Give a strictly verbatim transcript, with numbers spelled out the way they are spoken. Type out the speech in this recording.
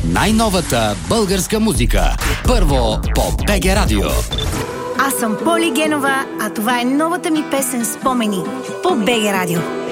Най-новата българска музика. Първо по БГ Радио. Аз съм Поли Генова, а това е новата ми песен "Спомени" по БГ Радио.